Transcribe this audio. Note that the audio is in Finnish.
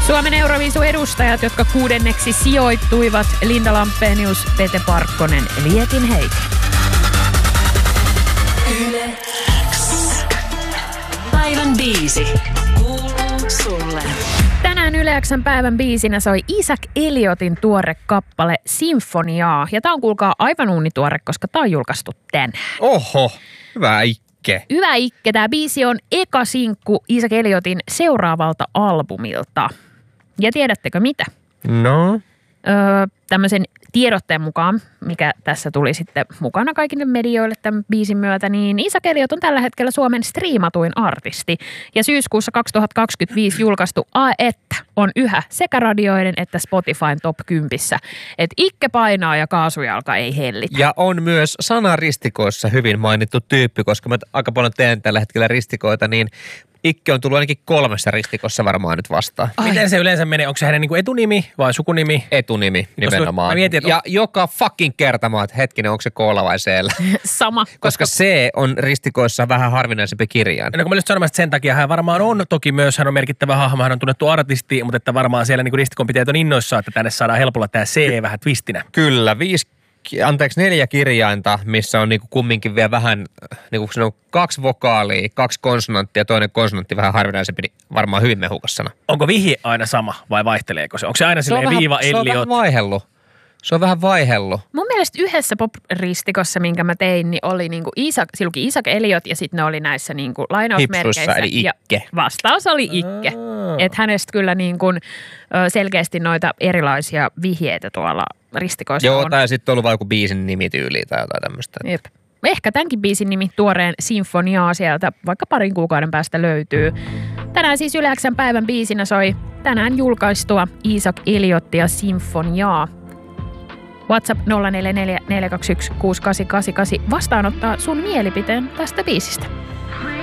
Suomen Euroviisu-edustajat, jotka 6. sijoittuivat: Linda Lampenius, Pete Parkkonen, Lietin Heikki. Yle X. Päivän biisi kuuluu sulle. Tänään Yle X:n päivän biisinä soi Isaac Elliotin tuore kappale Sinfoniaa. Ja tää on kuulkaa aivan uunituore, koska tää on julkaistu tänään. Oho, hyvä ikke. Hyvä ikke. Tää biisi on eka sinkku Isaac Elliotin seuraavalta albumilta. Ja tiedättekö mitä? No? Tämmöisen tiedotteen mukaan, mikä tässä tuli sitten mukana kaikille medioille tämän biisin myötä, niin Isaac Elliot on tällä hetkellä Suomen striimatuin artisti. Ja syyskuussa 2025 julkaistu Että on yhä sekä radioiden että Spotifyn top 10. Että ikke painaa ja kaasujalka ei hellitä. Ja on myös sanaristikoissa hyvin mainittu tyyppi, koska mä aika paljon teen tällä hetkellä ristikoita, niin ikke on tullut ainakin 3 ristikossa varmaan nyt vastaan. Miten se yleensä menee? Onko se hänen niinku etunimi vai sukunimi? Etunimi nimenomaan. Mä mietin, ja joka fucking kerta mä oon, että hetkinen, onko se koolla vai seellä? Sama. Koska C on ristikoissa vähän harvinaisempi kirjain. No kun mä just sanomassa, että sen takia hän varmaan on, toki myös hän on merkittävä hahmo, hän on tunnettu artisti, mutta että varmaan siellä niinku ristikon on innoissaan, että tänne saadaan helpolla tämä C vähän twistinä. Kyllä, 4 kirjainta, missä on niinku kumminkin vielä vähän, niinku siinä on 2 vokaalia, 2 konsonanttia ja toinen konsonantti vähän harvinaisempi, niin varmaan hyvin mehukas sana. Onko vihje aina sama vai vaihteleeko se? Onko se aina silleen viiva Elliot? Se on vähän vaihellut. Se on vähän vaihellut. Mun mielestä yhdessä pop-ristikossa, minkä mä tein, niin oli niinku Isaac Elliot ja sitten ne oli näissä niinku lainausmerkeissä. Hipsussa, eli ikke. Ja vastaus oli ikke. Että hänestä kyllä niinku selkeästi noita erilaisia vihjeitä tuolla ristikoissa Joo, on. tai sitten ollut vaikka biisin nimityyli tai jotain tämmöistä. Jep. Ehkä tämänkin biisin nimi tuoreen Sinfoniaa sieltä vaikka parin kuukauden päästä löytyy. Tänään siis Yle X:n päivän biisinä soi tänään julkaistua Isaac Elliotia Sinfoniaa. WhatsApp 0444216888 vastaanottaa sun mielipiteen tästä biisistä.